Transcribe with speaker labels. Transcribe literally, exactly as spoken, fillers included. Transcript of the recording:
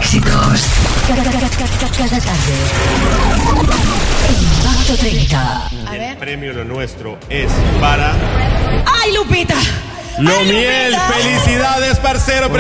Speaker 1: éxitos. Cada tarde. Impacto treinta.
Speaker 2: El premio Lo Nuestro es para...
Speaker 3: ¡Ay, Lupita!
Speaker 2: Lo
Speaker 3: ¡Ay,
Speaker 2: Miel.
Speaker 3: Lupita!
Speaker 2: ¡Felicidades, parcero!